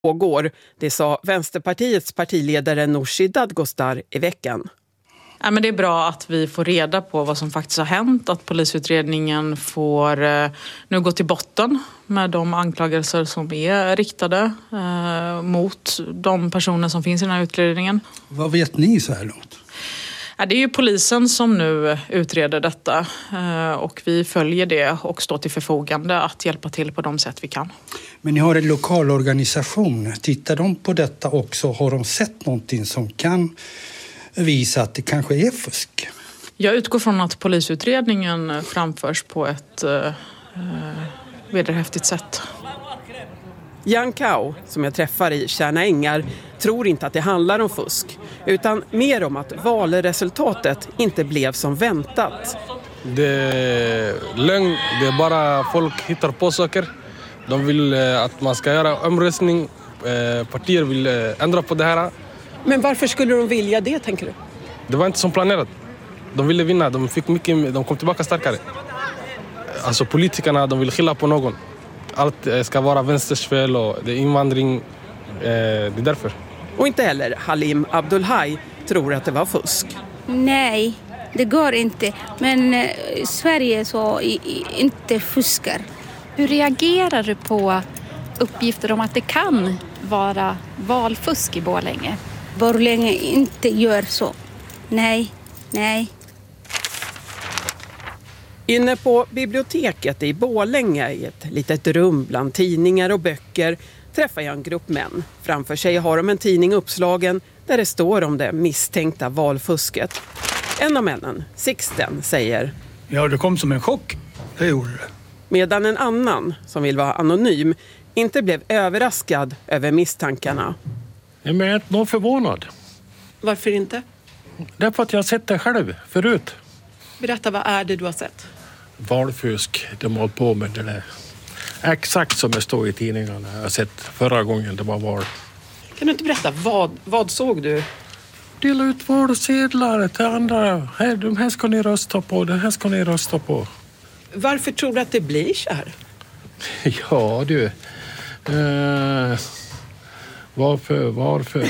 pågår. Det sa Vänsterpartiets partiledare Nooshi Dadgostar i veckan. Ja, men det är bra att vi får reda på vad som faktiskt har hänt. Att polisutredningen får nu gå till botten med de anklagelser som är riktade mot de personer som finns i den här utredningen. Vad vet ni så här långt? Ja, det är ju polisen som nu utreder detta och vi följer det och står till förfogande att hjälpa till på de sätt vi kan. Men ni har en lokal organisation. Tittar de på detta också? Har de sett någonting som kan visa att det kanske är fusk? Jag utgår från att polisutredningen framförs på ett vederhäftigt sätt. Jan Kao, som jag träffar i Tjärna Ängar, tror inte att det handlar om fusk, utan mer om att valresultatet inte blev som väntat. Det är lögn, det är bara folk hittar på saker. De vill att man ska göra omröstning, partier vill ändra på det här. Men varför skulle de vilja det, tänker du? Det var inte som planerat. De ville vinna, de fick mycket, de kom tillbaka starkare. Alltså politikerna, de vill skylla på någon. Allt ska vara vänsters fel och det är invandring, det är därför. Och inte heller Halim Abdulhaj tror att det var fusk. Nej, det går inte. Men Sverige så inte fuskar. Hur reagerar du på uppgifter om att det kan vara valfusk i Borlänge? Borlänge inte gör så. Nej. Inne på biblioteket i Borlänge, i ett litet rum bland tidningar och böcker, träffar jag en grupp män. Framför sig har de en tidning uppslagen där det står om det misstänkta valfusket. En av männen, Sixten, säger: Ja, det kom som en chock. Det gjorde det. Medan en annan, som vill vara anonym, inte blev överraskad över misstankarna. Jag är nog förvånad. Varför inte? Därför att jag har sett det själv förut. Berätta, vad är det du har sett? Valfusk, de håller på med det där. Exakt som det står i tidningarna. Jag har sett förra gången det var val. Kan du inte berätta, vad såg du? Dela ut valsedlar till andra. De här ska ni rösta på, det här ska ni rösta på. Varför tror du att det blir så här? Ja du. Varför?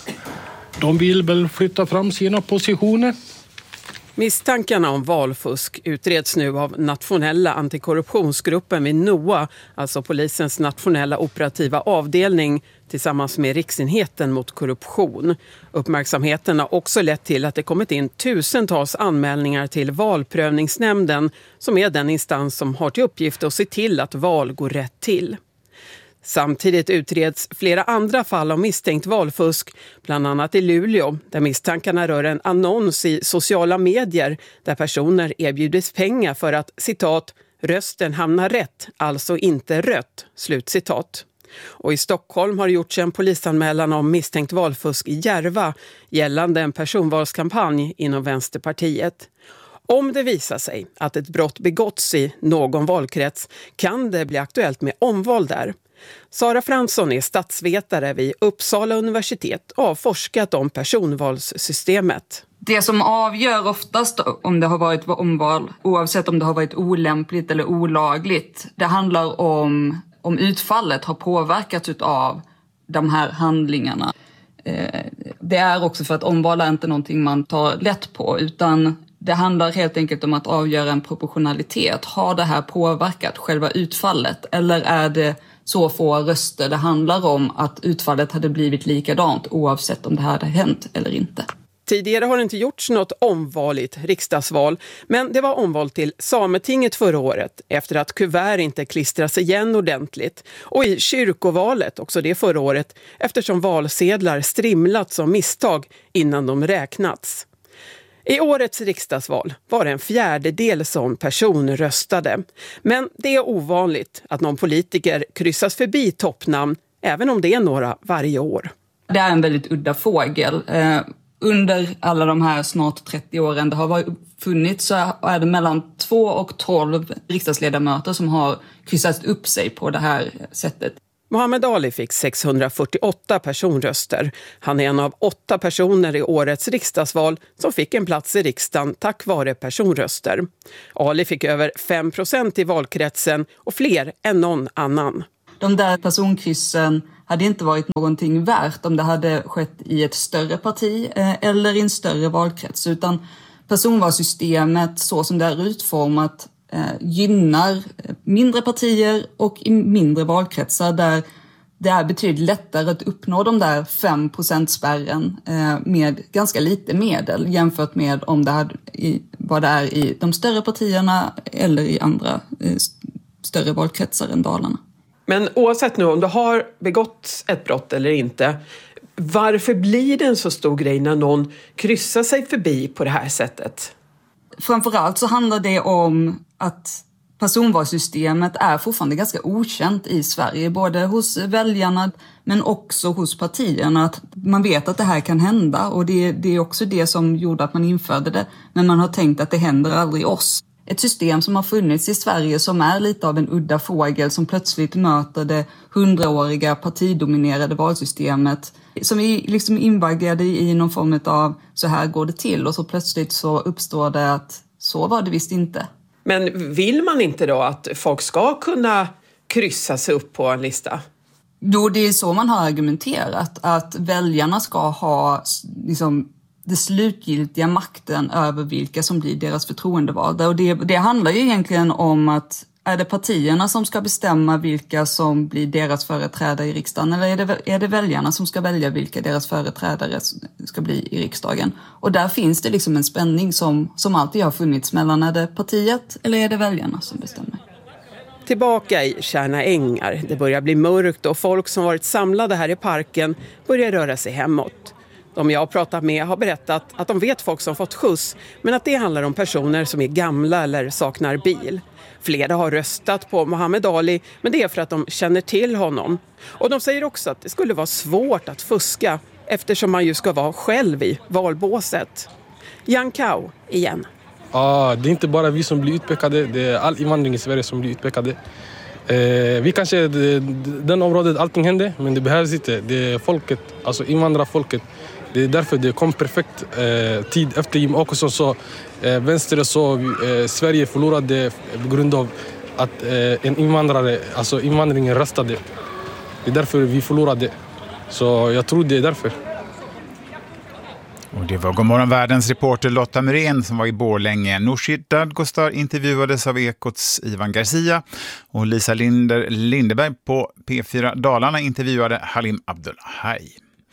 De vill väl flytta fram sina positioner. Misstankarna om valfusk utreds nu av nationella antikorruptionsgruppen vid NOA, alltså polisens nationella operativa avdelning, tillsammans med Riksenheten mot korruption. Uppmärksamheten har också lett till att det kommit in tusentals anmälningar till valprövningsnämnden, som är den instans som har till uppgift att se till att val går rätt till. Samtidigt utreds flera andra fall av misstänkt valfusk, bland annat i Luleå, där misstankarna rör en annons i sociala medier där personer erbjudits pengar för att, citat, rösten hamnar rätt, alltså inte rött, slutcitat. Och i Stockholm har det gjorts en polisanmälan om misstänkt valfusk i Järva gällande en personvalskampanj inom Vänsterpartiet. Om det visar sig att ett brott begåtts i någon valkrets kan det bli aktuellt med omval där. Sara Fransson är statsvetare vid Uppsala universitet och har forskat om personvalssystemet. Det som avgör oftast om det har varit omval, oavsett om det har varit olämpligt eller olagligt, det handlar om utfallet har påverkats av de här handlingarna. Det är också för att omval är inte någonting man tar lätt på, utan det handlar helt enkelt om att avgöra en proportionalitet. Har det här påverkat själva utfallet, eller är det så få röster det handlar om att utfallet hade blivit likadant oavsett om det hade hänt eller inte? Tidigare har det inte gjorts något omvaligt riksdagsval, men det var omval till Sametinget förra året efter att kuvert inte klistras igen ordentligt. Och i kyrkovalet, också det förra året, eftersom valsedlar strimlat som misstag innan de räknats. I årets riksdagsval var det en fjärdedel som personröstade. Men det är ovanligt att någon politiker kryssas förbi toppnamn, även om det är några varje år. Det är en väldigt udda fågel. Under alla de här snart 30 åren det har funnits så är det mellan 2 och 12 riksdagsledamöter som har kryssat upp sig på det här sättet. Mohammed Ali fick 648 personröster. Han är en av 8 personer i årets riksdagsval som fick en plats i riksdagen tack vare personröster. Ali fick över 5% i valkretsen och fler än någon annan. De där personkryssen hade inte varit någonting värt om det hade skett i ett större parti eller i en större valkrets, utan personvalssystemet så som det är utformat gynnar mindre partier och i mindre valkretsar där det är betydligt lättare att uppnå de där 5%-spärren med ganska lite medel jämfört med om det hade vad det är i de större partierna eller i andra större valkretsar än Dalarna. Men oavsett nu om du har begått ett brott eller inte, varför blir det en så stor grej när någon kryssar sig förbi på det här sättet? Framförallt så handlar det om att personvalssystemet är fortfarande ganska okänt i Sverige, både hos väljarna men också hos partierna. Att man vet att det här kan hända och det är också det som gjorde att man införde det, men man har tänkt att det händer aldrig oss. Ett system som har funnits i Sverige som är lite av en udda fågel som plötsligt möter det 100-åriga partidominerade valsystemet som är liksom invaggade i någon form av så här går det till, och så plötsligt så uppstår det att så var det visst inte. Men vill man inte då att folk ska kunna kryssa sig upp på en lista? Jo, det är så man har argumenterat, att väljarna ska ha liksom det slutgiltiga makten över vilka som blir deras förtroendevalda. Och det handlar ju egentligen om att är det partierna som ska bestämma vilka som blir deras företrädare i riksdagen, eller är det väljarna som ska välja vilka deras företrädare ska bli i riksdagen? Och där finns det liksom en spänning som alltid har funnits mellan, är det partiet eller är det väljarna som bestämmer? Tillbaka i Tjärna ängar. Det börjar bli mörkt och folk som varit samlade här i parken börjar röra sig hemåt. De jag har pratat med har berättat att de vet folk som fått skjuts, men att det handlar om personer som är gamla eller saknar bil. Flera har röstat på Muhammed Ali, men det är för att de känner till honom. Och de säger också att det skulle vara svårt att fuska eftersom man ju ska vara själv i valbåset. Jan Kau igen. Det är inte bara vi som blir utpekade, det är all invandring i Sverige som blir utpekade. Vi kanske, den området allting hände, men det behövs inte. Det är folket, alltså invandrarfolket. Det är därför det kom perfekt tid efter Jimmie Åkesson så vänster så Sverige förlorade på grund av att en invandrare, alltså invandringen röstade. Det är därför vi förlorade. Så jag tror det är därför. Och det var Godmorgon Världens reporter Lotta Myrén som var i Borlänge. Nooshi Dadgostar intervjuades av Ekots Ivan Garcia och Lisa Lindeberg på P4 Dalarna intervjuade Halim Abdullahi.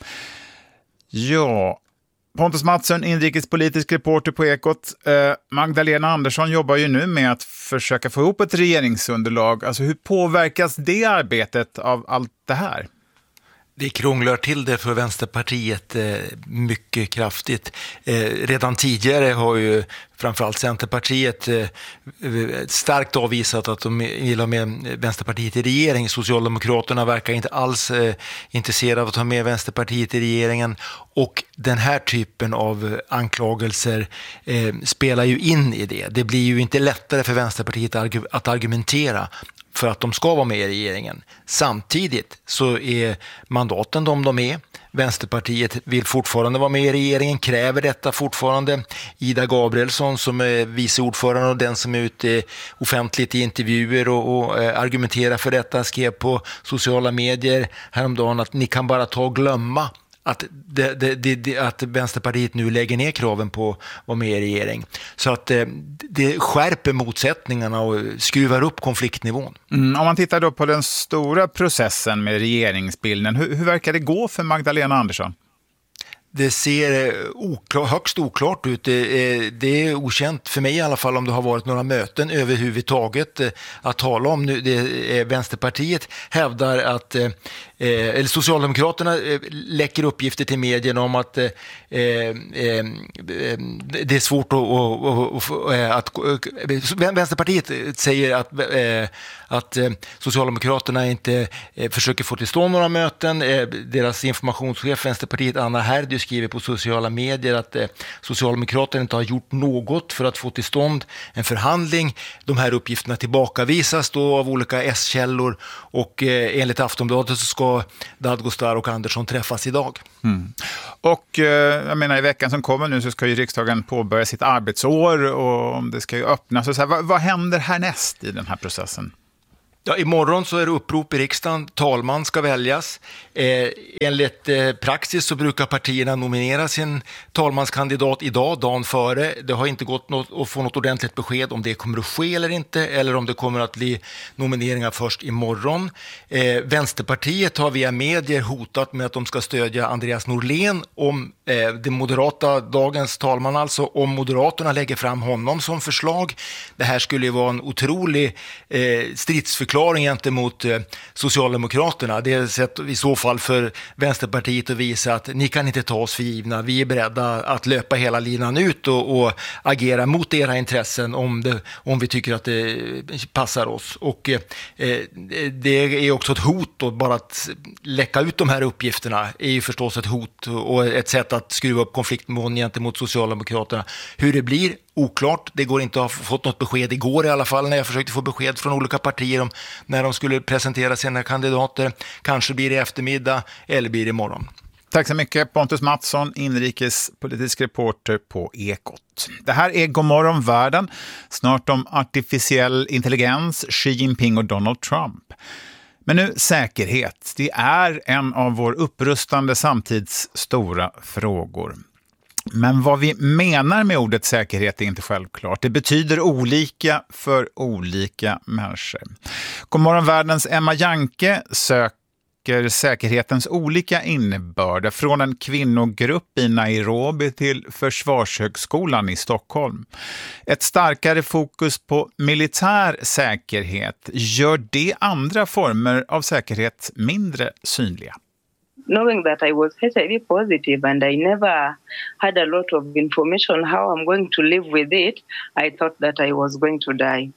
Ja, Pontus Mattsson, inrikespolitisk reporter på Ekot. Magdalena Andersson jobbar ju nu med att försöka få ihop ett regeringsunderlag. Alltså hur påverkas det arbetet av allt det här? Det krånglar till det för Vänsterpartiet mycket kraftigt. Redan tidigare har ju framförallt Centerpartiet starkt avvisat att de vill ha med Vänsterpartiet i regering. Socialdemokraterna verkar inte alls intresserade av att ta med Vänsterpartiet i regeringen. Och den här typen av anklagelser spelar ju in i det. Det blir ju inte lättare för Vänsterpartiet att argumentera för att de ska vara med i regeringen. Samtidigt så är mandaten de är. Vänsterpartiet vill fortfarande vara med i regeringen, kräver detta fortfarande. Ida Gabrielsson som är vice ordförande och den som är ute offentligt i intervjuer och argumenterar för detta skrev på sociala medier häromdagen att ni kan bara ta och glömma att Vänsterpartiet nu lägger ner kraven på att vara med i regering. Så att det skärper motsättningarna och skruvar upp konfliktnivån. Om man tittar då på den stora processen med regeringsbilden, hur verkar det gå för Magdalena Andersson? Det ser högst oklart ut. Det är okänt för mig i alla fall om det har varit några möten överhuvudtaget att tala om. Nu, Vänsterpartiet hävdar att eller Socialdemokraterna läcker uppgifter till medierna om att det är svårt att Vänsterpartiet säger att Socialdemokraterna inte försöker få till stånd några möten. Deras informationschef Vänsterpartiet Anna Herdy skriver på sociala medier att Socialdemokraterna inte har gjort något för att få till stånd en förhandling. De här uppgifterna tillbakavisas då av olika S-källor och enligt Aftonbladet så ska Dadgostar och Andersson träffas idag. Och jag menar i veckan som kommer nu så ska ju riksdagen påbörja sitt arbetsår och det ska ju öppnas. Och så här, vad händer härnäst i den här processen? Ja, imorgon så är det upprop i riksdagen, talman ska väljas. Enligt praxis så brukar partierna nominera sin talmanskandidat idag, dagen före. Det har inte gått att få något ordentligt besked om det kommer att ske eller inte, eller om det kommer att bli nomineringar först imorgon. Vänsterpartiet har via medier hotat med att de ska stödja Andreas Norlén om det moderata, dagens talman alltså, om Moderaterna lägger fram honom som förslag. Det här skulle ju vara en otrolig stridsförklaring gentemot Socialdemokraterna. Det är ett sätt i så fall för Vänsterpartiet att visa att ni kan inte ta oss för givna. Vi är beredda att löpa hela linan ut och agera mot era intressen om vi tycker att det passar oss. Och det är också ett hot, och bara att läcka ut de här uppgifterna är ju förstås ett hot och ett sätt att skruva upp konfliktnivån gentemot Socialdemokraterna. Hur det blir oklart, det går inte att ha fått något besked igår i alla fall när jag försökte få besked från olika partier om när de skulle presentera sina kandidater. Kanske blir det eftermiddag eller blir det imorgon. Tack så mycket Pontus Mattsson, inrikespolitisk reporter på Ekot. Det här är Godmorgon världen, snart om artificiell intelligens, Xi Jinping och Donald Trump. Men nu säkerhet, det är en av vår upprustande samtids stora frågor. Men vad vi menar med ordet säkerhet är inte självklart. Det betyder olika för olika människor. Godmorgon världens Emma Janke söker säkerhetens olika innebörder från en kvinnogrupp i Nairobi till Försvarshögskolan i Stockholm. Ett starkare fokus på militär säkerhet, gör det andra former av säkerhet mindre synliga? Knowing that I was HIV positive and I never had a lot of information how I'm going to live with it, I thought that I was going to die.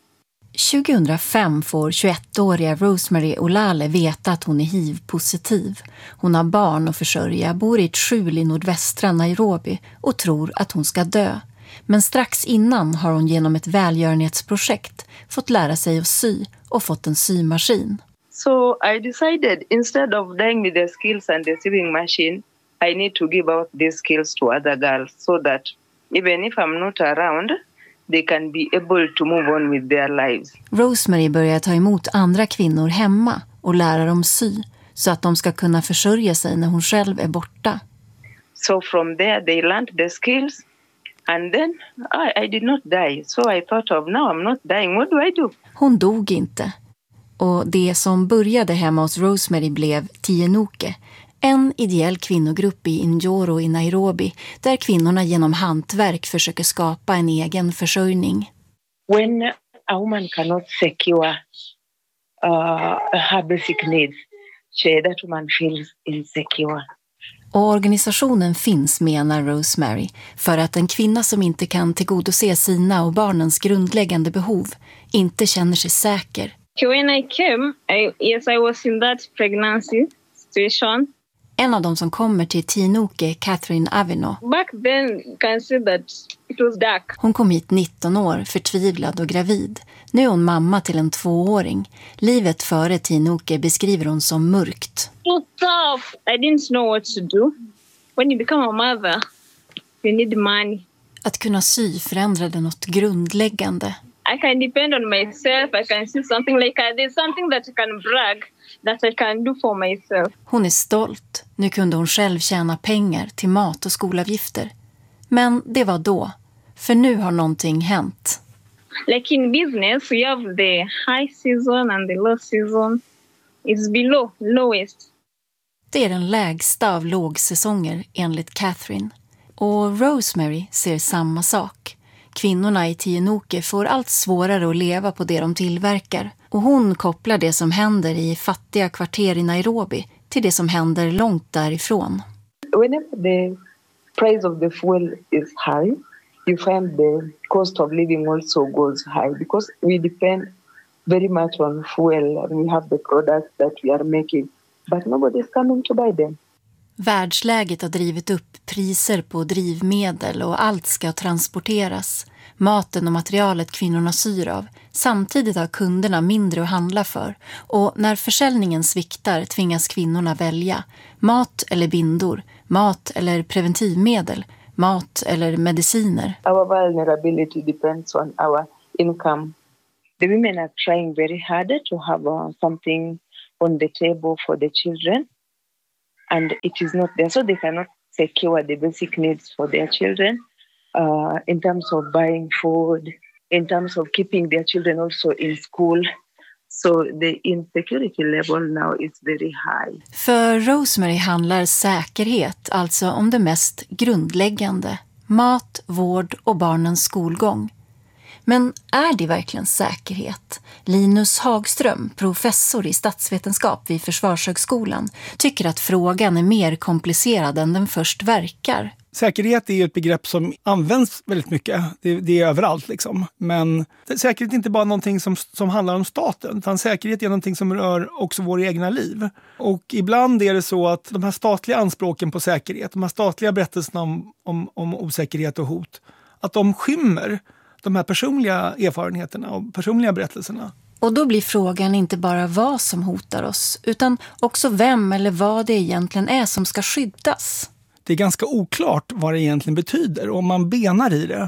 2005 får 21-åriga Rosemary Olale veta att hon är HIV-positiv. Hon har barn att försörja, bor i ett skjul i nordvästra Nairobi och tror att hon ska dö. Men strax innan har hon genom ett välgörenhetsprojekt fått lära sig att sy och fått en symaskin. So I decided instead of dying with the skills and the sewing machine, I need to give out these skills to other girls so that even if I'm not around, they can be able to move on with their lives. Rosemary börjar ta emot andra kvinnor hemma och lära dem sy så att de ska kunna försörja sig när hon själv är borta. So from there they learned the skills and then I did not die. So I thought of now I'm not dying, what do I do? Hon dog inte. Och det som började hemma hos Rosemary blev Tienoke, en ideell kvinnogrupp i Njoro i Nairobi där kvinnorna genom hantverk försöker skapa en egen försörjning. When a woman cannot secure her basic needs, that woman feels insecure. Och organisationen finns, menar Rosemary, för att en kvinna som inte kan tillgodose sina och barnens grundläggande behov inte känner sig säker. When I came, I was in that pregnancy situation. En av dem som kommer till Tienoke är Catherine Avino. Back then, you can see that it was dark. Hon kom hit 19 år, förtvivlad och gravid. Nu är hon mamma till en 2-åring. Livet före Tienoke beskriver hon som mörkt. So tough. I didn't know what to do. When you become a mother, you need money. Att kunna sy förändrade något grundläggande. I can depend on myself. I can see something like there's something that I can brag that I can do for myself. Hon är stolt. Nu kunde hon själv tjäna pengar till mat och skolavgifter. Men det var då. För nu har någonting hänt. Like in business, we have the high season and the low season. It's below, lowest. Det är den lägsta av lågsäsonger enligt Catherine. Och Rosemary ser samma sak. Kvinnorna i Tienoke får allt svårare att leva på det de tillverkar. Och hon kopplar det som händer i fattiga kvarter i Nairobi till det som händer långt därifrån. Whenever the price of the fuel is high, you find the cost of living also goes high because we depend very much on fuel and we have the products that we are making, but nobody is coming to buy them. Världsläget har drivit upp priser på drivmedel och allt ska transporteras. Maten och materialet kvinnorna syr av. Samtidigt har kunderna mindre att handla för. Och när försäljningen sviktar tvingas kvinnorna välja. Mat eller bindor, mat eller preventivmedel, mat eller mediciner. Our vulnerability depends on our income. the women are trying very hard to have something on the table for the children, and it is not there, so they cannot secure the basic needs for their children in terms of buying food, in terms of keeping their children also in school. So the insecurity level now is very high. För Rosemary handlar säkerhet alltså om det mest grundläggande: mat, vård och barnens skolgång. Men är det verkligen säkerhet? Linus Hagström, professor i statsvetenskap vid Försvarshögskolan, tycker att frågan är mer komplicerad än den först verkar. Säkerhet är ju ett begrepp som används väldigt mycket. Det är överallt liksom. Men säkerhet är inte bara någonting som handlar om staten, utan säkerhet är någonting som rör också våra egna liv. Och ibland är det så att de här statliga anspråken på säkerhet, de här statliga berättelserna om osäkerhet och hot, att de skymmer de här personliga erfarenheterna och personliga berättelserna. Och då blir frågan inte bara vad som hotar oss, utan också vem eller vad det egentligen är som ska skyddas. Det är ganska oklart vad det egentligen betyder. Om man benar i det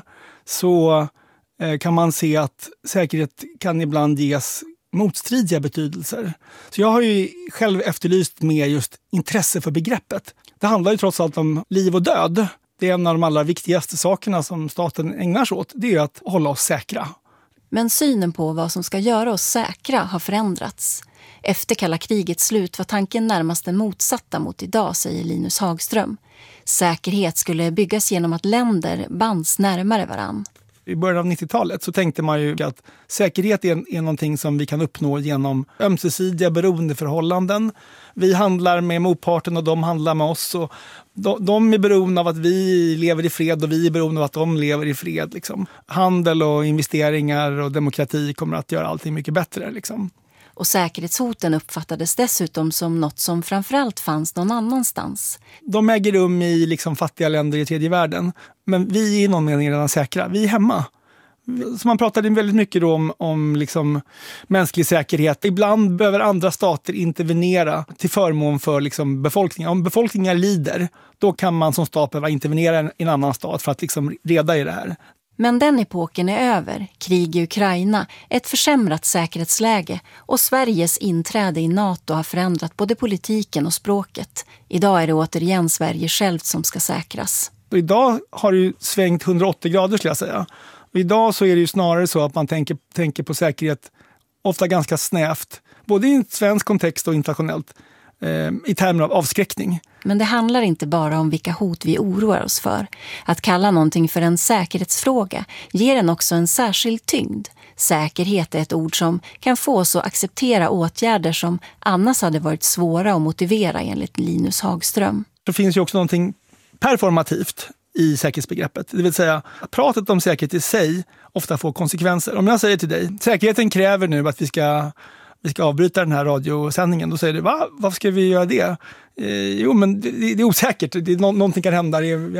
så kan man se att säkerhet kan ibland ges motstridiga betydelser. Så jag har ju själv efterlyst mer just intresse för begreppet. Det handlar ju trots allt om liv och död. Det är en av de allra viktigaste sakerna som staten ägnar sig åt. Det är att hålla oss säkra. Men synen på vad som ska göra oss säkra har förändrats. Efter kalla krigets slut var tanken närmast den motsatta mot idag, säger Linus Hagström. Säkerhet skulle byggas genom att länder bands närmare varann. I början av 90-talet så tänkte man ju att säkerhet är någonting som vi kan uppnå genom ömsesidiga beroendeförhållanden. Vi handlar med motparten och de handlar med oss. Och de är beroende av att vi lever i fred och vi är beroende av att de lever i fred. Liksom. Handel och investeringar och demokrati kommer att göra allting mycket bättre. Liksom. Och säkerhetshoten uppfattades dessutom som något som framförallt fanns någon annanstans. De äger rum i liksom fattiga länder i tredje världen. Men vi är i någon mening redan säkra. Vi är hemma. Så man pratade väldigt mycket då om liksom mänsklig säkerhet. Ibland behöver andra stater intervenera till förmån för liksom befolkningen. Om befolkningar lider, då kan man som stat behöva intervenera i en annan stat för att liksom reda i det här. Men den epoken är över. Krig i Ukraina, ett försämrat säkerhetsläge och Sveriges inträde i NATO har förändrat både politiken och språket. Idag är det återigen Sverige självt som ska säkras. Och idag har det ju svängt 180 grader skulle jag säga. Och idag så är det ju snarare så att man tänker på säkerhet ofta ganska snävt. Både i en svensk kontext och internationellt. I termer av avskräckning. Men det handlar inte bara om vilka hot vi oroar oss för. Att kalla någonting för en säkerhetsfråga ger den också en särskild tyngd. Säkerhet är ett ord som kan få oss att acceptera åtgärder som annars hade varit svåra att motivera enligt Linus Hagström. Det finns ju också någonting performativt i säkerhetsbegreppet. Det vill säga att pratet om säkerhet i sig ofta får konsekvenser. Om jag säger till dig, säkerheten kräver nu att vi ska avbryta den här radiosändningen. Då säger du, varför ska vi göra det? Jo, men det är osäkert. Någonting kan hända.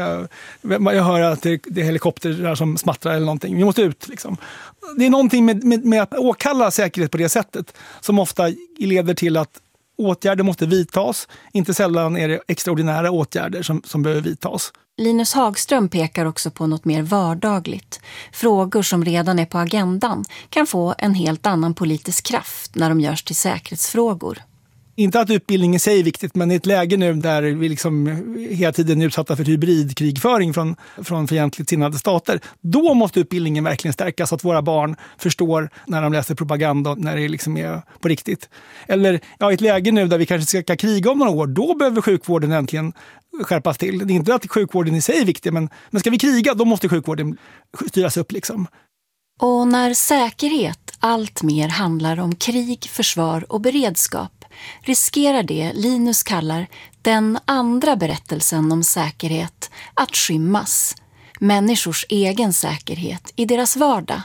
Jag hör att det är helikopter som smattrar eller någonting. Vi måste ut. Liksom. Det är någonting med att åkalla säkerhet på det sättet som ofta leder till att åtgärder måste vidtas. Inte sällan är det extraordinära åtgärder som behöver vidtas. Linus Hagström pekar också på något mer vardagligt. Frågor som redan är på agendan kan få en helt annan politisk kraft när de görs till säkerhetsfrågor. Inte att utbildning i sig är viktigt, men i ett läge nu där vi liksom hela tiden är utsatta för hybridkrigföring från fientligt sinnade stater, då måste utbildningen verkligen stärkas så att våra barn förstår när de läser propaganda, när det liksom är på riktigt. Eller i ett läge nu där vi kanske ska kriga om några år, då behöver sjukvården äntligen skärpas till. Det är inte att sjukvården i sig är viktig, men ska vi kriga, då måste sjukvården styras upp liksom. Och när säkerhet allt mer handlar om krig, försvar och beredskap riskerar det Linus kallar den andra berättelsen om säkerhet att skymmas. Människors egen säkerhet i deras vardag.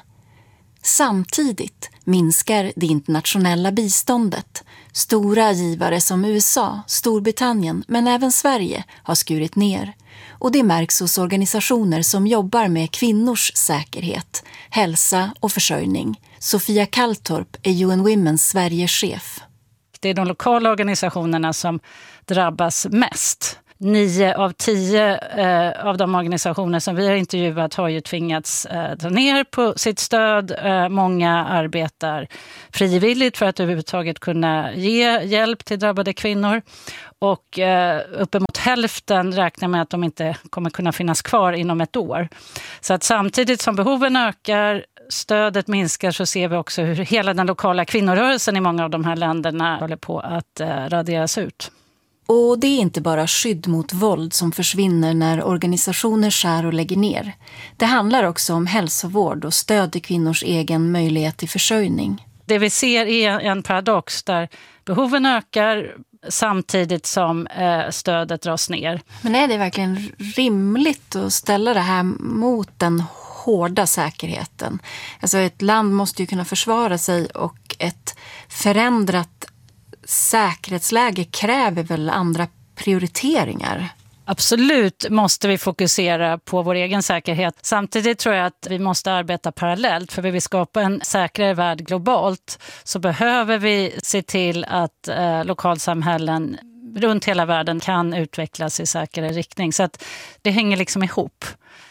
Samtidigt minskar det internationella biståndet. Stora givare som USA, Storbritannien men även Sverige har skurit ner. Och det märks hos organisationer som jobbar med kvinnors säkerhet, hälsa och försörjning. Sofia Kalltorp är UN Women's Sverige-chef. Det är de lokala organisationerna som drabbas mest. 9 av 10 av de organisationer som vi har intervjuat har ju tvingats dra ner på sitt stöd. Många arbetar frivilligt för att överhuvudtaget kunna ge hjälp till drabbade kvinnor. Och uppemot hälften räknar med att de inte kommer kunna finnas kvar inom ett år. Så att samtidigt som behoven ökar, stödet minskar, så ser vi också hur hela den lokala kvinnorörelsen i många av de här länderna håller på att raderas ut. Och det är inte bara skydd mot våld som försvinner när organisationer skär och lägger ner. Det handlar också om hälsovård och stöd till kvinnors egen möjlighet till försörjning. Det vi ser är en paradox där behoven ökar samtidigt som stödet dras ner. Men är det verkligen rimligt att ställa det här mot den hårda säkerheten? Alltså ett land måste ju kunna försvara sig, och ett förändrat säkerhetsläge kräver väl andra prioriteringar? Absolut måste vi fokusera på vår egen säkerhet. Samtidigt tror jag att vi måste arbeta parallellt, för vi vill skapa en säkrare värld globalt, så behöver vi se till att lokalsamhällen runt hela världen kan utvecklas i säkrare riktning. Så att det hänger liksom ihop.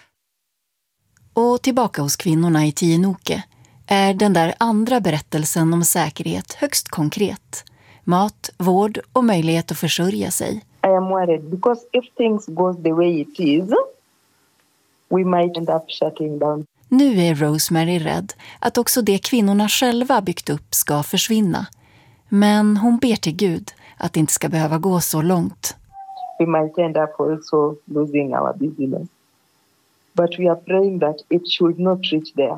Och tillbaka hos kvinnorna i Tienoke är den där andra berättelsen om säkerhet högst konkret. Mat, vård och möjlighet att försörja sig. I am worried because if things goes the way it is, we might end up shutting down. Nu är Rosemary rädd att också det kvinnorna själva byggt upp ska försvinna. Men hon ber till Gud att det inte ska behöva gå så långt. We might end up also losing our business. But we are praying that it should not reach there.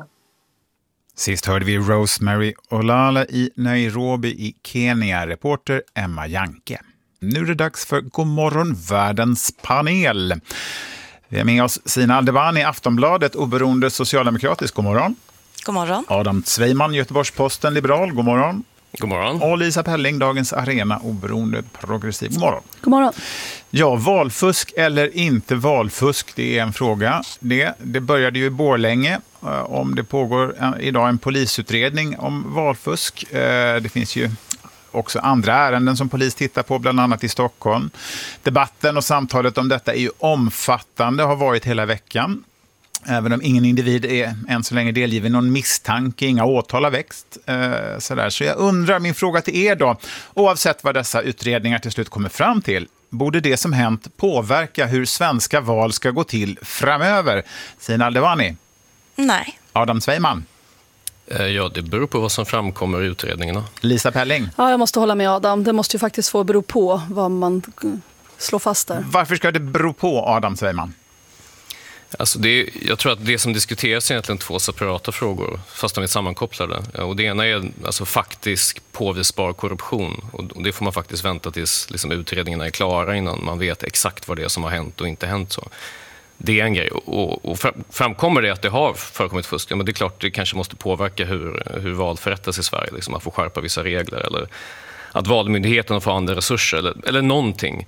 Sist hörde vi Rosemary Olala i Nairobi i Kenya, reporter Emma Janke. Nu är det dags för Godmorgon världens panel. Vi är med oss Sina Aldebani, Aftonbladet, oberoende socialdemokratisk. God morgon. God morgon. Adam Sveiman, Göteborgs-Posten, liberal. God morgon. God morgon. Och Lisa Pelling, Dagens Arena, oberoende progressiv. God morgon. God morgon. Ja, valfusk eller inte valfusk, det är en fråga. Det började ju i Borlänge. Om det pågår idag en polisutredning om valfusk. Det finns ju också andra ärenden som polis tittar på, bland annat i Stockholm. Debatten och samtalet om detta är ju omfattande, har varit hela veckan. Även om ingen individ är än så länge delgiven någon misstanke, inga åtal har växt. Så jag undrar, min fråga till er då, oavsett vad dessa utredningar till slut kommer fram till, borde det som hänt påverka hur svenska val ska gå till framöver? Sina Aldebani? Nej. Adam Sveiman? Ja, det beror på vad som framkommer i utredningarna. Lisa Pelling? Ja, jag måste hålla med Adam. Det måste ju faktiskt få bero på vad man slår fast där. Varför ska det bero på, Adam Sveiman? Alltså jag tror att det som diskuteras är egentligen två separata frågor, fast de är sammankopplade. Och det ena är alltså faktisk påvisbar korruption. Och det får man faktiskt vänta tills liksom utredningarna är klara innan man vet exakt vad det är som har hänt och inte hänt så. Det är en grej. Och framkommer det att det har förekommit fusk, ja, men det är klart det kanske måste påverka hur val förrättas i Sverige. Liksom att få skärpa vissa regler eller att valmyndigheten får andra resurser eller någonting.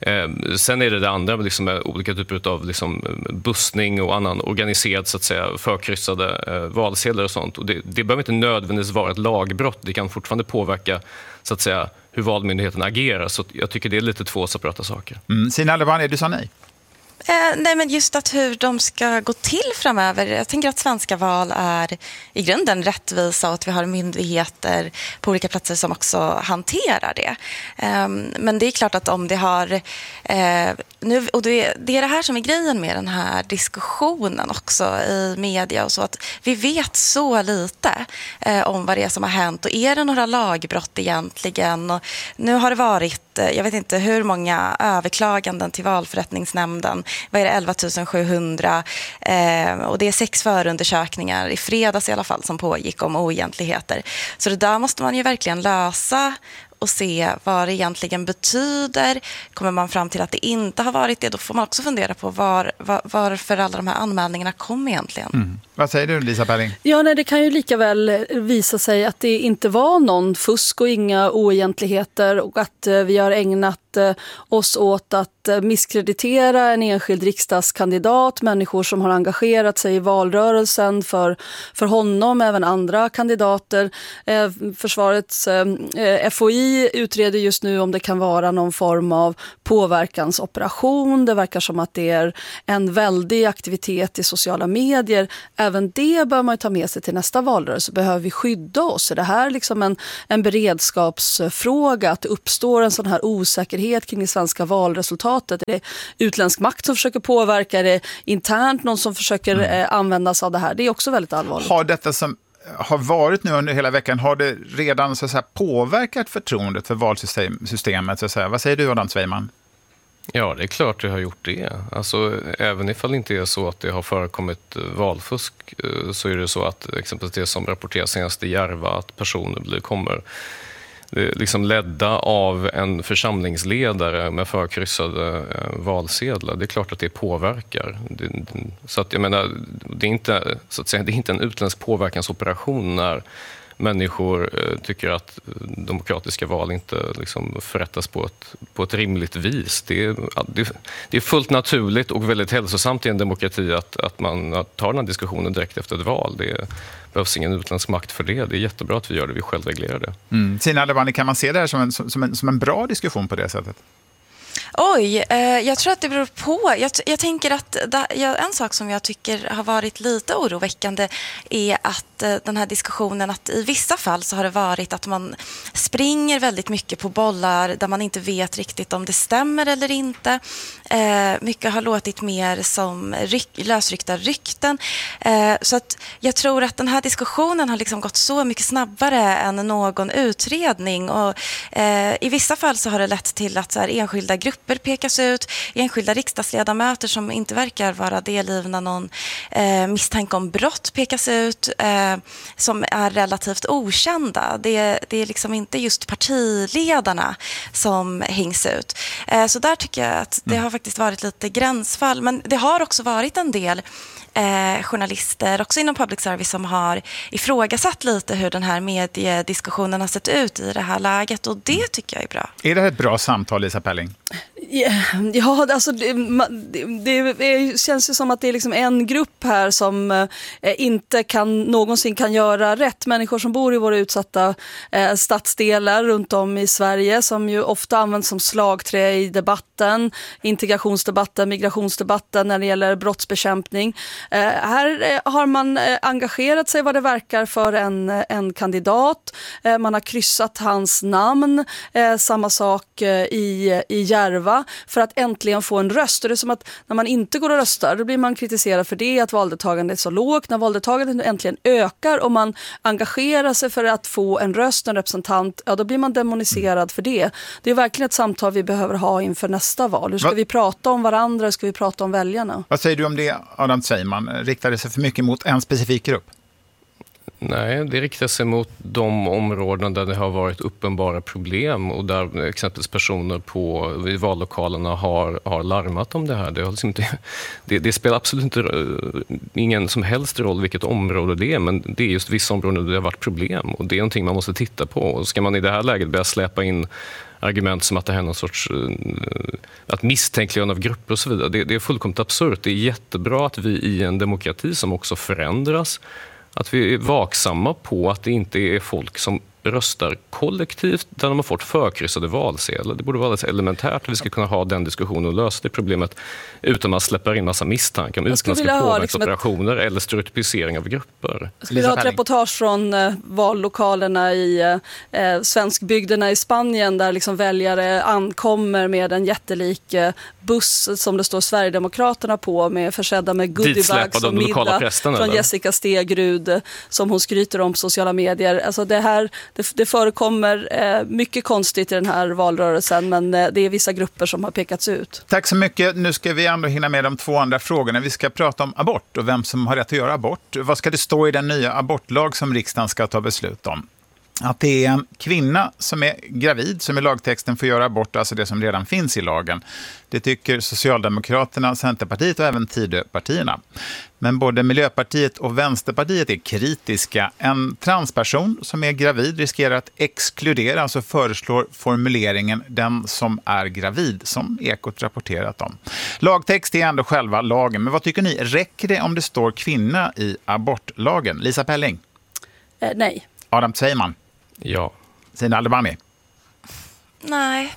Sen är det andra liksom med olika typer av liksom bussning och annan organiserad så att säga förkryssade valsedlar och sånt. Och det behöver inte nödvändigtvis vara ett lagbrott. Det kan fortfarande påverka så att säga hur valmyndigheten agerar. Så jag tycker det är lite två separata saker. Sina Aldebani, du sa nej. Nej, men just att hur de ska gå till framöver. Jag tänker att svenska val är i grunden rättvisa och att vi har myndigheter på olika platser som också hanterar det. Men det är klart att om det har... nu, och det är det här som är grejen med den här diskussionen också i media och så, att vi vet så lite om vad det är som har hänt och är det några lagbrott egentligen. Och nu har det varit, jag vet inte hur många överklaganden till valförrättningsnämnden. Vad är det, 11 700 och det är 6 förundersökningar i fredags i alla fall som pågick om oegentligheter. Så det där måste man ju verkligen lösa och se vad det egentligen betyder. Kommer man fram till att det inte har varit det, då får man också fundera på varför alla de här anmälningarna kom egentligen. Vad säger du, Lisa Pelling? Ja, nej, det kan ju lika väl visa sig att det inte var någon fusk och inga oegentligheter och att vi har ägnat oss åt att misskreditera en enskild riksdagskandidat, människor som har engagerat sig i valrörelsen för honom, även andra kandidater. Försvarets FOI utreder just nu om det kan vara någon form av påverkansoperation. Det verkar som att det är en väldig aktivitet i sociala medier. Även det bör man ta med sig till nästa valrörelse. Behöver vi skydda oss? Är det här liksom en beredskapsfråga, att det uppstår en sån här osäkerhet kring det svenska valresultatet? Är det utländsk makt som försöker påverka? Är det internt någon som försöker använda sig av det här? Det är också väldigt allvarligt. Har detta som har varit nu under hela veckan, har det redan så att säga påverkat förtroendet för valsystemet? Så att säga? Vad säger du, Adam Svejman? Ja, det är klart det har gjort det. Alltså, även ifall det inte är så att det har förekommit valfusk, så är det så att exempelvis det som rapporteras senast i Järva, att personer kommer liksom ledda av en församlingsledare med förkryssade valsedlar. Det är klart att det påverkar. Så att jag menar, det är inte, så att säga, det är inte en utländsk påverkansoperation när människor tycker att demokratiska val inte liksom förrättas på ett rimligt vis. Det är fullt naturligt och väldigt hälsosamt i en demokrati att man tar den här diskussionen direkt efter ett val. Det behövs ingen utländsk makt för det. Det är jättebra att vi gör det, vi självreglerar det. Sina Alebani, kan man se det här som en bra diskussion på det sättet? Oj, jag tror att det beror på. Jag tänker att en sak som jag tycker har varit lite oroväckande är att den här diskussionen, att i vissa fall så har det varit att man springer väldigt mycket på bollar där man inte vet riktigt om det stämmer eller inte. Mycket har låtit mer som lösryckta rykten. Så att jag tror att den här diskussionen har liksom gått så mycket snabbare än någon utredning. Och i vissa fall så har det lett till att så här, enskilda grupper pekas ut, enskilda riksdagsledamöter som inte verkar vara delgivna någon misstanke om brott pekas ut, som är relativt okända. Det är liksom inte just partiledarna som hängs ut. Så där tycker jag att det har faktiskt varit lite gränsfall. Men det har också varit en del journalister också inom public service som har ifrågasatt lite hur den här mediediskussionen har sett ut i det här läget, och det tycker jag är bra. Är det ett bra samtal, Lisa Pelling? Ja, alltså det känns ju som att det är liksom en grupp här som inte någonsin kan göra rätt. Människor som bor i våra utsatta stadsdelar runt om i Sverige, som ju ofta används som slagträ i debatten, integrationsdebatten, migrationsdebatten när det gäller brottsbekämpning. Här har man engagerat sig vad det verkar för en kandidat. Man har kryssat hans namn. Samma sak i Järva, för att äntligen få en röst. Och det är som att när man inte går och röstar, då blir man kritiserad för det, att valdeltagandet är så lågt. När valdeltagandet äntligen ökar och man engagerar sig för att få en röst, en representant, ja, då blir man demoniserad för det. Det är verkligen ett samtal vi behöver ha inför nästa val. Hur ska vi prata om varandra? Hur ska vi prata om väljarna? Vad säger du om det, Adam Svejman? Riktar det sig för mycket mot en specifik grupp? Nej, det riktar sig mot de områden där det har varit uppenbara problem och där exempelvis personer i vallokalerna har larmat om det här. Det spelar absolut ingen som helst roll vilket område det är, men det är just vissa områden där det har varit problem, och det är någonting man måste titta på. Och ska man i det här läget börja släppa in argument som att det här är någon sorts att misstänkliggörande av grupper och så vidare, det är fullkomligt absurt. Det är jättebra att vi i en demokrati som också förändras, att vi är vaksamma på att det inte är folk som röstar kollektivt där de har fått förkryssade valsedlar. Det borde vara alldeles elementärt att vi ska kunna ha den diskussionen och lösa det problemet utan att släppa in massa misstankar om utländska påverkansoperationer eller stereotypisering av grupper. Jag skulle ha ett reportage från vallokalerna i svenskbygderna i Spanien, där liksom väljare ankommer med en jättelik buss som det står Sverigedemokraterna på, med försedda med goodiebags och middag från Jessica Stegrud som hon skryter om på sociala medier. Alltså det förekommer mycket konstigt i den här valrörelsen, men det är vissa grupper som har pekats ut. Tack så mycket. Nu ska vi ändå hinna med de 2 andra frågorna. Vi ska prata om abort och vem som har rätt att göra abort. Vad ska det stå i den nya abortlag som riksdagen ska ta beslut om? att det är en kvinna som är gravid som i lagtexten får göra abort, alltså det som redan finns i lagen. Det tycker Socialdemokraterna, Centerpartiet och även Tidöpartierna. Men både Miljöpartiet och Vänsterpartiet är kritiska. En transperson som är gravid riskerar att exkludera, alltså föreslår formuleringen den som är gravid, som Ekot rapporterat om. Lagtext är ändå själva lagen, men vad tycker ni? Räcker det om det står kvinna i abortlagen? Lisa Pelling? Nej. Adam Sveiman? Ja. Sina Albani? Nej.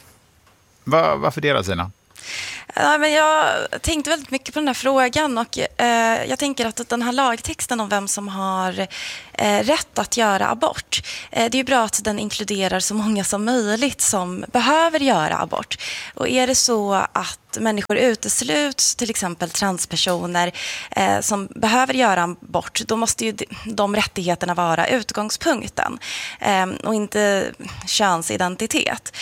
Varför det då, Sina? Ja, men jag tänkte väldigt mycket på den här frågan och jag tänker att den här lagtexten om vem som har rätt att göra abort, det är ju bra att den inkluderar så många som möjligt som behöver göra abort. Och är det så att människor utesluts, till exempel transpersoner som behöver göra abort, då måste ju de rättigheterna vara utgångspunkten och inte könsidentitet.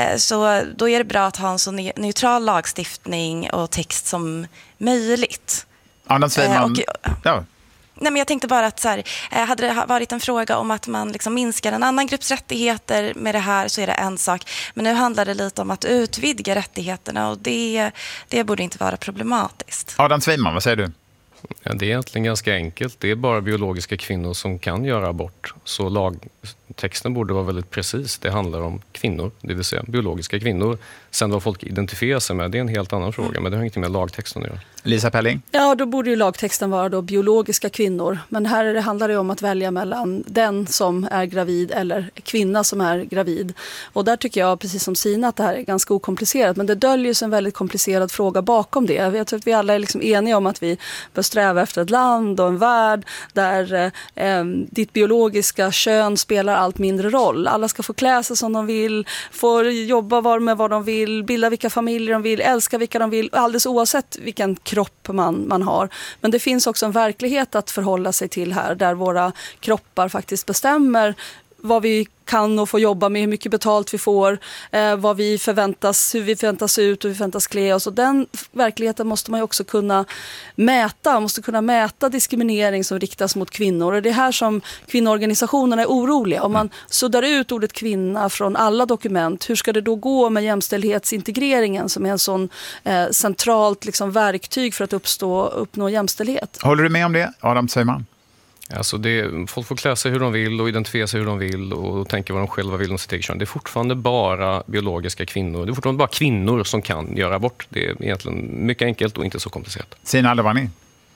Så då är det bra att ha en så neutral lagstiftning och text som möjligt. Adam Sveiman, ja. Nej, men jag tänkte bara att så här, hade det varit en fråga om att man liksom minskar en annan grupps rättigheter med det här, så är det en sak. Men nu handlar det lite om att utvidga rättigheterna och det borde inte vara problematiskt. Adam Sveiman, vad säger du? Ja, det är egentligen ganska enkelt. Det är bara biologiska kvinnor som kan göra abort. Så lagtexten borde vara väldigt precis. Det handlar om kvinnor, det vill säga biologiska kvinnor. Sen vad folk identifierar sig med, det är en helt annan fråga. Men det har inte med lagtexten att göra. Lisa Pelling? Ja, då borde ju lagtexten vara då biologiska kvinnor. Men här handlar det om att välja mellan den som är gravid eller kvinna som är gravid. Och där tycker jag, precis som Sina, att det här är ganska okomplicerat. Men det döljer sig en väldigt komplicerad fråga bakom det. Jag tror att vi alla är liksom eniga om att vi bör sträva efter ett land och en värld där ditt biologiska kön spelar allt mindre roll. Alla ska få klä sig som de vill, få jobba med vad de vill, bilda vilka familjer de vill, älska vilka de vill, alldeles oavsett vilken kropp man har. Men det finns också en verklighet att förhålla sig till här, där våra kroppar faktiskt bestämmer vad vi kan och får jobba med, hur mycket betalt vi får, vad vi förväntas, hur vi förväntas ut och hur vi förväntas klä oss. Och den verkligheten måste man ju också kunna mäta. Man måste kunna mäta diskriminering som riktas mot kvinnor. Och det är här som kvinnoorganisationerna är oroliga. Om man suddar ut ordet kvinna från alla dokument, hur ska det då gå med jämställdhetsintegreringen som är en sån centralt liksom verktyg för att uppnå jämställdhet? Håller du med om det, Adam Sveiman? Alltså folk får klä sig hur de vill och identifiera sig hur de vill och tänka vad de själva vill om sitt eget kön. Det är fortfarande bara biologiska kvinnor. Det är fortfarande bara kvinnor som kan göra abort. Det är egentligen mycket enkelt och inte så komplicerat. Sina Albani?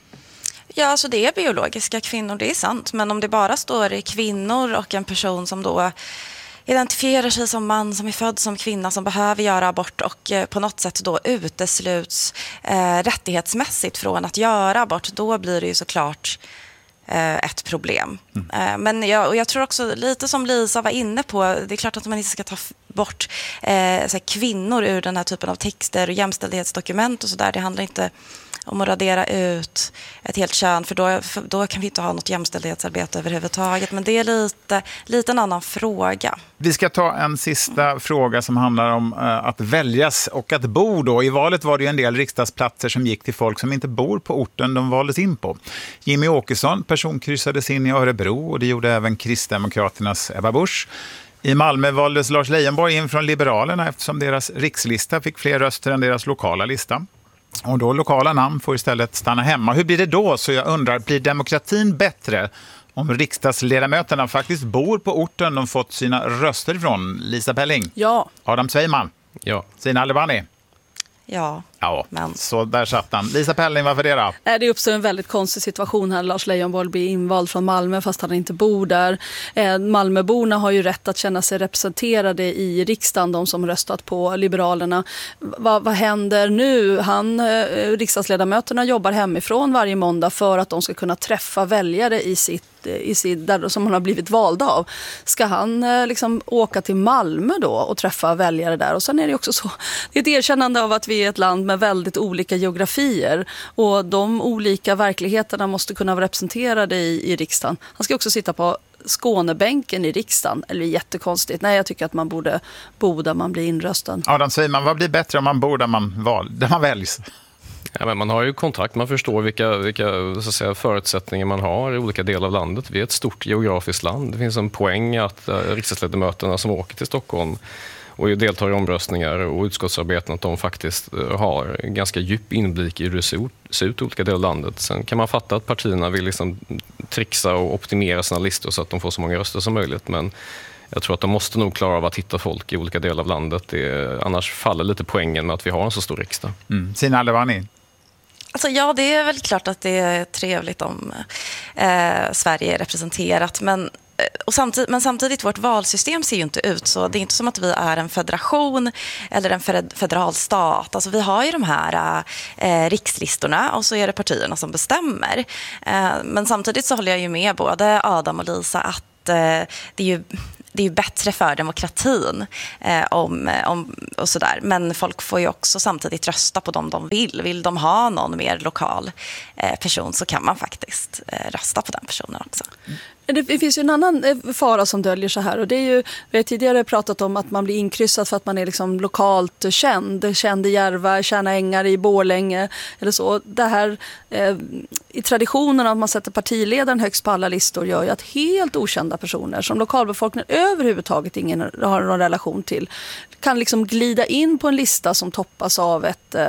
Ja, alltså det är biologiska kvinnor, det är sant. Men om det bara står kvinnor och en person som då identifierar sig som man, som är född som kvinna, som behöver göra abort och på något sätt då utesluts rättighetsmässigt från att göra abort, då blir det ju såklart ett problem. Men jag tror också, lite som Lisa var inne på, det är klart att man inte ska ta bort kvinnor ur den här typen av texter och jämställdhetsdokument och sådär. Det handlar inte om att radera ut ett helt kön, för då kan vi inte ha något jämställdhetsarbete överhuvudtaget. Men det är lite en annan fråga. Vi ska ta en sista fråga som handlar om att väljas och att bo då. I valet var det ju en del riksdagsplatser som gick till folk som inte bor på orten de valdes in på. Jimmy Åkesson personkryssades in i Örebro och det gjorde även Kristdemokraternas Ebba Busch. I Malmö valdes Lars Leijonborg in från Liberalerna eftersom deras rikslista fick fler röster än deras lokala lista. Och då lokala namn får istället stanna hemma. Hur blir det då? Så jag undrar, blir demokratin bättre om riksdagsledamöterna faktiskt bor på orten de fått sina röster ifrån? Lisa Pelling? Ja. Adam Sveiman? Ja. Sina Albani? Ja. Men. Så där satt han. Lisa Pelling, varför det då? Det uppstår en väldigt konstig situation här. Lars Leijonborg blir invald från Malmö fast han inte bor där. Malmöborna har ju rätt att känna sig representerade i riksdagen, de som röstat på Liberalerna. Vad händer nu? Riksdagsledamöterna jobbar hemifrån varje måndag för att de ska kunna träffa väljare i sitt där som han har blivit vald av. Ska han liksom åka till Malmö då och träffa väljare där? Och sen är det också så, det är ett erkännande av att vi är ett land med väldigt olika geografier och de olika verkligheterna måste kunna vara representerade i riksdagen. Han ska också sitta på Skånebänken i riksdagen, eller jättekonstigt. Nej, jag tycker att man borde bo där man blir inröstad. Adam Sveiman, vad blir bättre om man bor där man väljs? Ja, men man har ju kontakt, man förstår vilka så att säga, förutsättningar man har i olika delar av landet. Vi är ett stort geografiskt land. Det finns en poäng att riksdagsledamöterna som åker till Stockholm och deltar i omröstningar och utskottsarbeten, att de faktiskt har ganska djup inblick i hur det ser ut i olika delar av landet. Sen kan man fatta att partierna vill liksom trixa och optimera sina listor så att de får så många röster som möjligt, men jag tror att de måste nog klara av att hitta folk i olika delar av landet. Annars faller lite poängen med att vi har en så stor riksdag. Sina Aldebani? Alltså, ja, det är väl klart att det är trevligt om Sverige är representerat, men samtidigt, vårt valsystem ser ju inte ut så. Det är inte som att vi är en federation eller en federal stat. Alltså, vi har ju de här rikslistorna och så är det partierna som bestämmer. Men samtidigt så håller jag ju med både Adam och Lisa att det är ju bättre för demokratin och sådär. Men folk får ju också samtidigt rösta på dem de vill. Vill de ha någon mer lokal person så kan man faktiskt rösta på den personen också. Det finns ju en annan fara som döljer så här, och det är ju, vi har tidigare pratat om att man blir inkryssad för att man är liksom lokalt känd i Järva, Tjärna Ängar, i Borlänge eller så. Det här i traditionen att man sätter partiledaren högst på alla listor gör ju att helt okända personer som lokalbefolkningen överhuvudtaget ingen har någon relation till kan liksom glida in på en lista som toppas av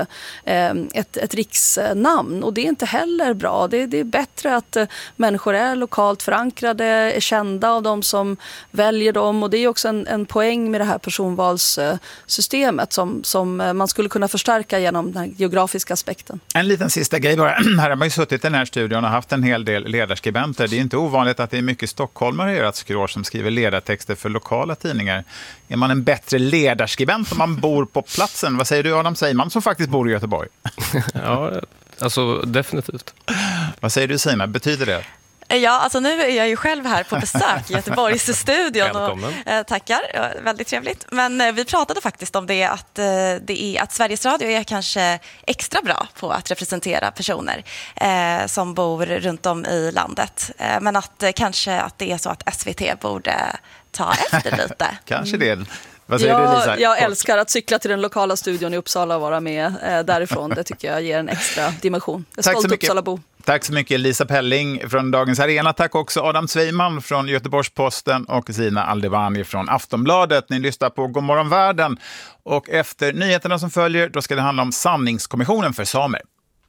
ett riksnamn, och det är inte heller bra. Det är bättre att människor är lokalt förankrade, är kända av de som väljer dem, och det är också en poäng med det här personvalssystemet som man skulle kunna förstärka genom den här geografiska aspekten. En liten sista grej bara. Här har man ju suttit i den här studion och haft en hel del ledarskribenter. Det är inte ovanligt att det är mycket stockholmare i ert skrår som skriver ledartexter för lokala tidningar. Är man en bättre ledarskribent om man bor på platsen? Vad säger du, Adam Seiman, som faktiskt bor i Göteborg? Ja, alltså definitivt. Vad säger du, Sina? Betyder det? Ja, alltså nu är jag ju själv här på besök i Göteborgsstudion. Välkommen. Och tackar, väldigt trevligt. Men vi pratade faktiskt om det att Sveriges Radio är kanske extra bra på att representera personer som bor runt om i landet. Men att kanske att det är så att SVT borde ta efter lite. Kanske det. Vad säger du, Lisa? Jag älskar att cykla till den lokala studion i Uppsala och vara med därifrån. Det tycker jag ger en extra dimension. Jag är stolt Uppsalabo. Tack så mycket, Lisa Pelling från Dagens Arena. Tack också Adam Sveiman från Göteborgs-Posten och Sina Aldebani från Aftonbladet. Ni lyssnar på Godmorgon Världen. Och efter nyheterna som följer, då ska det handla om sanningskommissionen för samer.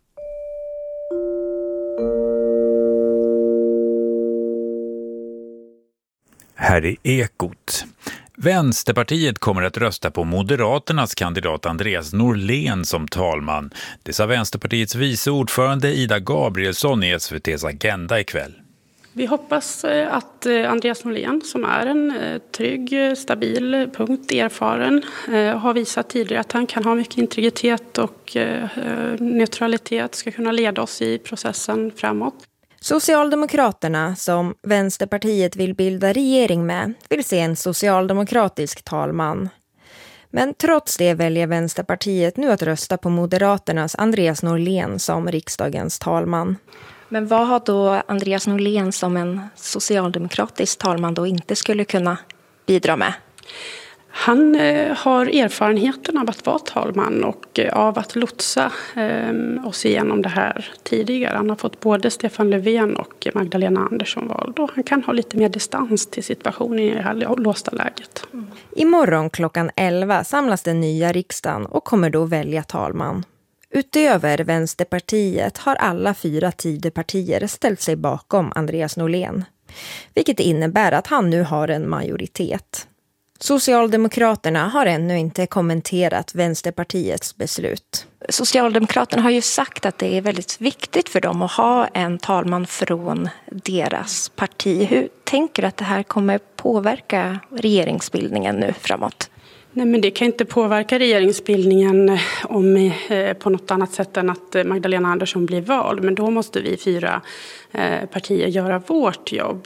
Här är Ekot. Vänsterpartiet kommer att rösta på Moderaternas kandidat Andreas Norlén som talman. Det sa Vänsterpartiets vice ordförande Ida Gabrielsson i SVT:s Agenda ikväll. Vi hoppas att Andreas Norlén, som är en trygg, stabil, erfaren, har visat tidigare att han kan ha mycket integritet och neutralitet, ska kunna leda oss i processen framåt. Socialdemokraterna, som Vänsterpartiet vill bilda regering med, vill se en socialdemokratisk talman. Men trots det väljer Vänsterpartiet nu att rösta på Moderaternas Andreas Norlén som riksdagens talman. Men vad har då Andreas Norlén som en socialdemokratisk talman då inte skulle kunna bidra med? Han har erfarenheten av att vara talman och av att lotsa oss igenom det här tidigare. Han har fått både Stefan Löfven och Magdalena Andersson vald, och han kan ha lite mer distans till situationen i det här låsta läget. Imorgon klockan 11 samlas den nya riksdagen och kommer då välja talman. Utöver Vänsterpartiet har alla 4 Tidöpartier ställt sig bakom Andreas Norlén, vilket innebär att han nu har en majoritet. Socialdemokraterna har ännu inte kommenterat Vänsterpartiets beslut. Socialdemokraterna har ju sagt att det är väldigt viktigt för dem att ha en talman från deras parti. Hur tänker du att det här kommer påverka regeringsbildningen nu framåt? Nej, men det kan inte påverka regeringsbildningen på något annat sätt än att Magdalena Andersson blir vald. Men då måste vi 4 partier göra vårt jobb.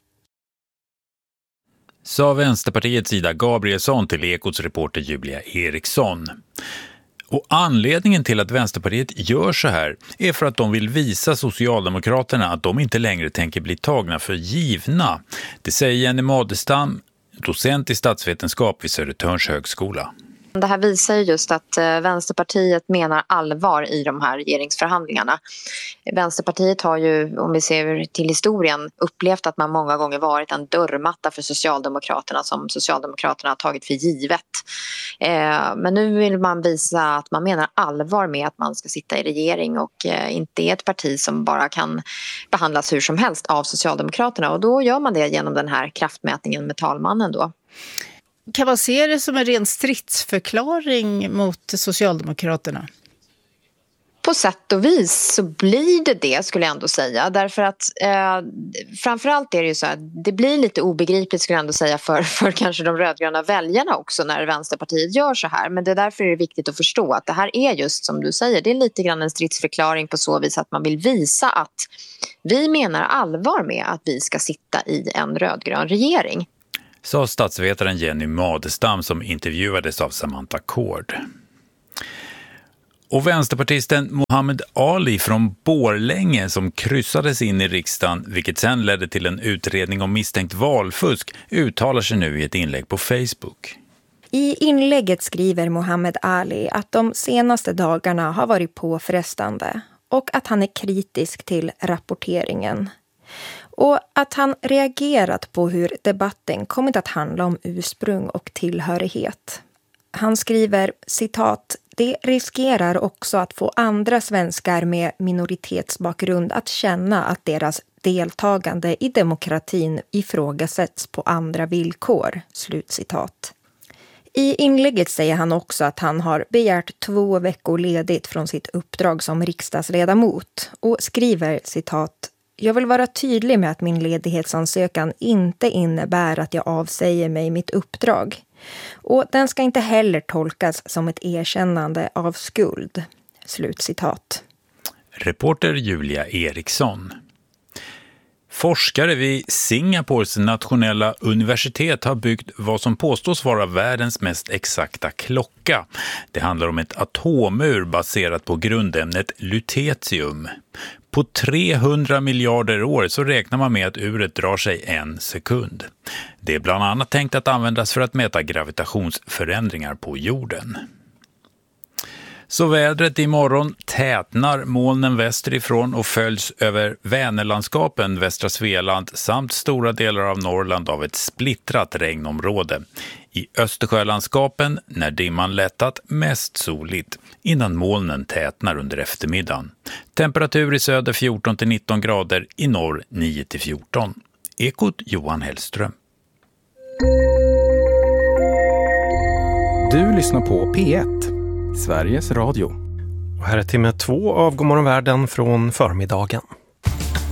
Sa Vänsterpartiets Ida Gabrielsson till Ekots reporter Julia Eriksson. Och anledningen till att Vänsterpartiet gör så här är för att de vill visa Socialdemokraterna att de inte längre tänker bli tagna för givna. Det säger Jenny Madestam, docent i statsvetenskap vid Södertörns högskola. Det här visar ju just att Vänsterpartiet menar allvar i de här regeringsförhandlingarna. Vänsterpartiet har ju, om vi ser till historien, upplevt att man många gånger varit en dörrmatta för Socialdemokraterna som Socialdemokraterna har tagit för givet. Men nu vill man visa att man menar allvar med att man ska sitta i regering och inte är ett parti som bara kan behandlas hur som helst av Socialdemokraterna. Och då gör man det genom den här kraftmätningen med talmannen då. Kan man se det som en ren stridsförklaring mot Socialdemokraterna? På sätt och vis så blir det skulle jag ändå säga. Därför att framförallt är det ju så att det blir lite obegripligt skulle jag ändå säga för kanske de rödgröna väljarna också när Vänsterpartiet gör så här. Men det är därför är det viktigt att förstå att det här är just som du säger. Det är lite grann en stridsförklaring på så vis att man vill visa att vi menar allvar med att vi ska sitta i en rödgrön regering. Sa statsvetaren Jenny Madestam som intervjuades av Samantha Kord. Och vänsterpartisten Mohammed Ali från Borlänge som kryssades in i riksdagen, vilket sen ledde till en utredning om misstänkt valfusk, uttalar sig nu i ett inlägg på Facebook. I inlägget skriver Mohammed Ali att de senaste dagarna har varit påfrestande och att han är kritisk till rapporteringen. Och att han reagerat på hur debatten kommit att handla om ursprung och tillhörighet. Han skriver, citat, det riskerar också att få andra svenskar med minoritetsbakgrund att känna att deras deltagande i demokratin ifrågasätts på andra villkor, slutcitat. I inlägget säger han också att han har begärt 2 veckor ledigt från sitt uppdrag som riksdagsledamot och skriver, citat, jag vill vara tydlig med att min ledighetsansökan inte innebär att jag avsäger mig mitt uppdrag. Och den ska inte heller tolkas som ett erkännande av skuld. Slutcitat. Reporter Julia Eriksson. Forskare vid Singapores nationella universitet har byggt vad som påstås vara världens mest exakta klocka. Det handlar om ett atomur baserat på grundämnet lutetium. På 300 miljarder år så räknar man med att uret drar sig 1 sekund. Det är bland annat tänkt att användas för att mäta gravitationsförändringar på jorden. Så vädret imorgon tätnar molnen västerifrån och följs över Vänerlandskapen, västra Svealand samt stora delar av Norrland av ett splittrat regnområde. I Östersjölandskapen, när dimman lättat, mest soligt, innan molnen tätnar under eftermiddagen. Temperatur i söder 14-19 grader, i norr 9-14. Ekot Johan Hellström. Du lyssnar på P1, Sveriges Radio. Och här är timme 2 av Godmorgon Världen från förmiddagen.